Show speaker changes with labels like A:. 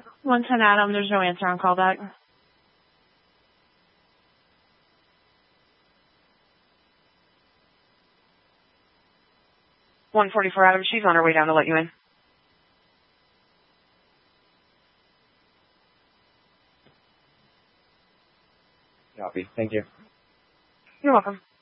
A: 110 Adam, there's no answer on callback.
B: 144 Adam, she's on her way down to let you in.
C: Copy. Thank you.
B: You're welcome.